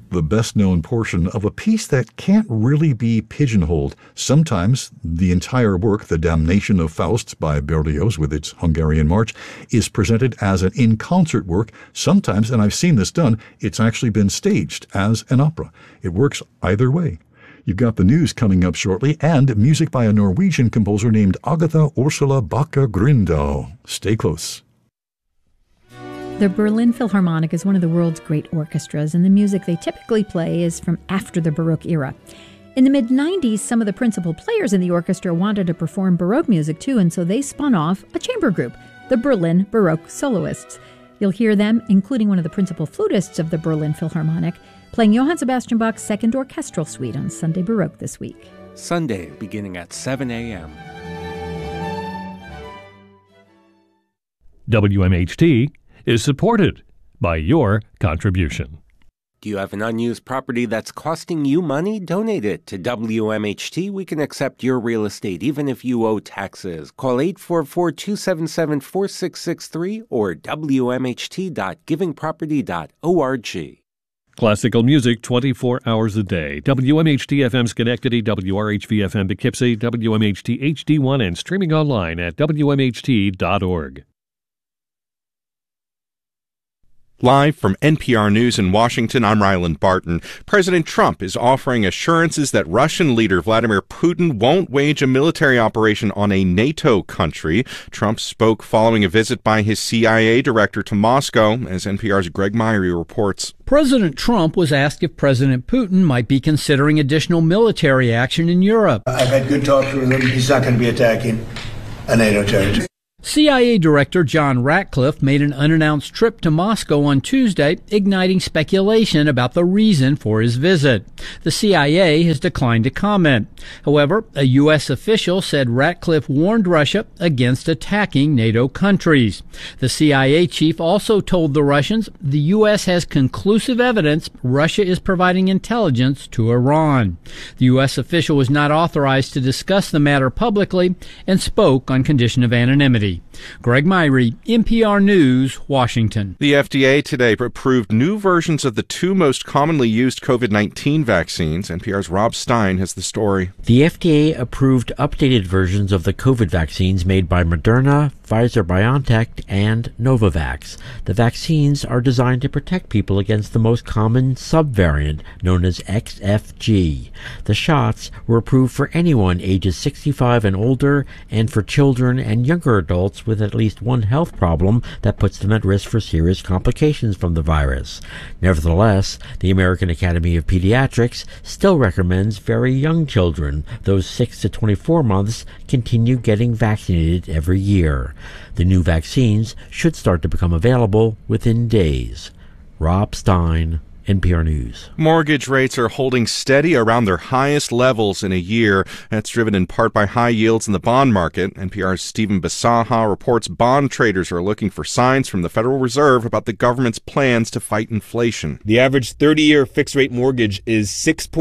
the best-known portion of a piece that can't really be pigeonholed. Sometimes the entire work, The Damnation of Faust by Berlioz with its Hungarian march, is presented as an in-concert work. Sometimes, and I've seen this done, it's actually been staged as an opera. It works either way. You've got the news coming up shortly, and music by a Norwegian composer named Agatha Ursula Bakke Grindal. Stay close. The Berlin Philharmonic is one of the world's great orchestras, and the music they typically play is from after the Baroque era. In the mid-90s, some of the principal players in the orchestra wanted to perform Baroque music too, and so they spun off a chamber group, the Berlin Baroque Soloists. You'll hear them, including one of the principal flutists of the Berlin Philharmonic, playing Johann Sebastian Bach's Second Orchestral Suite on Sunday Baroque this week. Sunday, beginning at 7 a.m. WMHT is supported by your contribution. Do you have an unused property that's costing you money? Donate it to WMHT. We can accept your real estate, even if you owe taxes. Call 844-277-4663 or wmht.givingproperty.org. Classical music 24 hours a day. WMHT-FM Schenectady, WRHV-FM Poughkeepsie, WMHT HD1, and streaming online at WMHT.org. Live from NPR News in Washington, I'm Ryland Barton. President Trump is offering assurances that Russian leader Vladimir Putin won't wage a military operation on a NATO country. Trump spoke following a visit by his CIA director to Moscow, as NPR's Greg Myrie reports. President Trump was asked if President Putin might be considering additional military action in Europe. I've had good talks with him. He's not going to be attacking a NATO territory. CIA Director John Ratcliffe made an unannounced trip to Moscow on Tuesday, igniting speculation about the reason for his visit. The CIA has declined to comment. However, a U.S. official said Ratcliffe warned Russia against attacking NATO countries. The CIA chief also told the Russians the U.S. has conclusive evidence Russia is providing intelligence to Iran. The U.S. official was not authorized to discuss the matter publicly and spoke on condition of anonymity. Greg Myrie, NPR News, Washington. The FDA today approved new versions of the two most commonly used COVID-19 vaccines. NPR's Rob Stein has the story. The FDA approved updated versions of the COVID vaccines made by Moderna, Pfizer-BioNTech, and Novavax. The vaccines are designed to protect people against the most common subvariant, known as XFG. The shots were approved for anyone ages 65 and older, and for children and younger adults with at least one health problem that puts them at risk for serious complications from the virus. Nevertheless, the American Academy of Pediatrics still recommends very young children, those 6 to 24 months, continue getting vaccinated every year. The new vaccines should start to become available within days. Rob Stein, NPR News. Mortgage rates are holding steady around their highest levels in a year. That's driven in part by high yields in the bond market. NPR's Stephen Bisaha reports bond traders are looking for signs from the Federal Reserve about the government's plans to fight inflation. The average 30-year fixed-rate mortgage is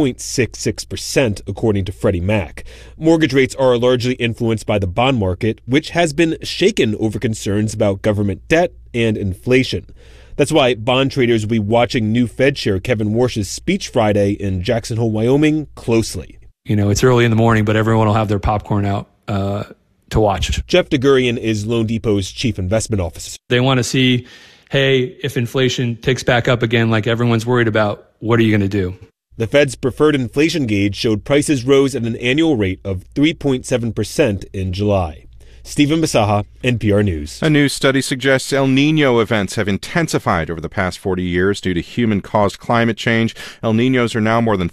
6.66%, according to Freddie Mac. Mortgage rates are largely influenced by the bond market, which has been shaken over concerns about government debt and inflation. That's why bond traders will be watching new Fed Chair Kevin Warsh's speech Friday in Jackson Hole, Wyoming, closely. You know, it's early in the morning, but everyone will have their popcorn out to watch. Jeff DeGurian is Loan Depot's chief investment officer. They want to see, hey, if inflation ticks back up again like everyone's worried about, what are you going to do? The Fed's preferred inflation gauge showed prices rose at an annual rate of 3.7% in July. Stephen Bisaha, NPR News. A new study suggests El Niño events have intensified over the past 40 years due to human-caused climate change. El Niños are now more than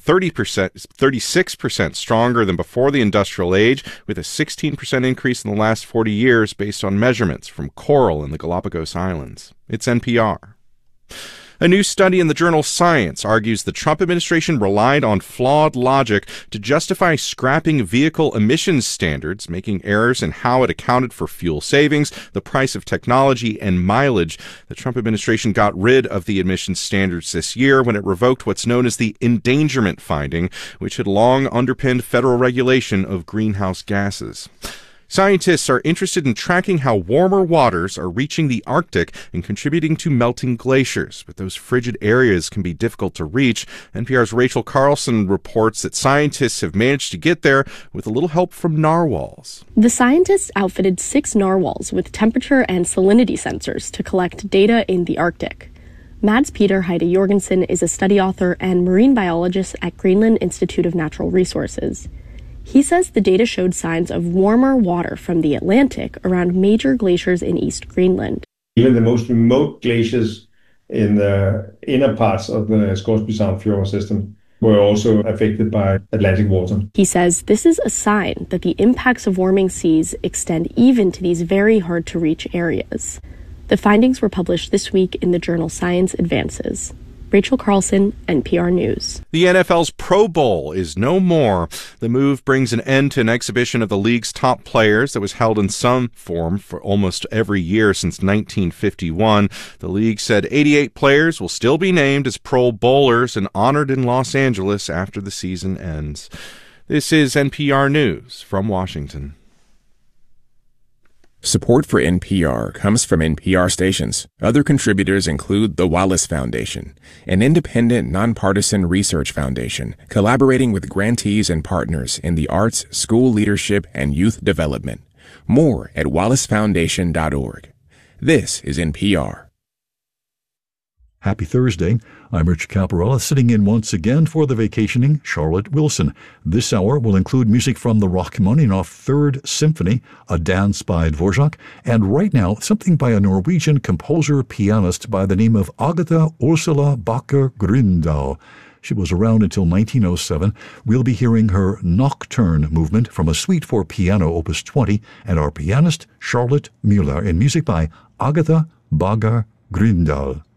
36% stronger than before the industrial age, with a 16% increase in the last 40 years based on measurements from coral in the Galapagos Islands. It's NPR. A new study in the journal Science argues the Trump administration relied on flawed logic to justify scrapping vehicle emissions standards, making errors in how it accounted for fuel savings, the price of technology, and mileage. The Trump administration got rid of the emissions standards this year when it revoked what's known as the endangerment finding, which had long underpinned federal regulation of greenhouse gases. Scientists are interested in tracking how warmer waters are reaching the Arctic and contributing to melting glaciers. But those frigid areas can be difficult to reach. NPR's Rachel Carlson reports that scientists have managed to get there with a little help from narwhals. The scientists outfitted 6 narwhals with temperature and salinity sensors to collect data in the Arctic. Mads Peter Heide Jorgensen is a study author and marine biologist at Greenland Institute of Natural Resources. He says the data showed signs of warmer water from the Atlantic around major glaciers in East Greenland. Even the most remote glaciers in the inner parts of the Scoresby Sound Fjord system were also affected by Atlantic water. He says this is a sign that the impacts of warming seas extend even to these very hard-to-reach areas. The findings were published this week in the journal Science Advances. Rachel Carlson, NPR News. The NFL's Pro Bowl is no more. The move brings an end to an exhibition of the league's top players that was held in some form for almost every year since 1951. The league said 88 players will still be named as Pro Bowlers and honored in Los Angeles after the season ends. This is NPR News from Washington. Support for NPR comes from NPR stations. Other contributors include the Wallace Foundation, an independent, nonpartisan research foundation collaborating with grantees and partners in the arts, school leadership, and youth development. More at wallacefoundation.org. This is NPR. Happy Thursday. I'm Rich Caparella, sitting in once again for the vacationing Charlotte Wilson. This hour will include music from the Rachmaninoff Third Symphony, a dance by Dvorak, and right now, something by a Norwegian composer-pianist by the name of Agatha Ursula Bakker-Grøndahl. She was around until 1907. We'll be hearing her Nocturne movement from a suite for piano, Opus 20, and our pianist, Charlotte Müller, in music by Agatha Bakker-Grøndahl.